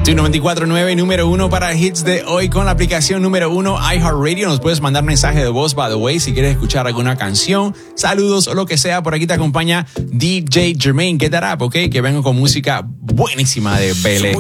Tu 94.9, número 1 para hits de hoy con la aplicación número 1 iHeartRadio. Nos puedes mandar mensaje de voz, by the way, si quieres escuchar alguna canción, saludos o lo que sea. Por aquí te acompaña DJ Jermaine. Get that up, ¿ok? Que vengo con música buenísima de BL.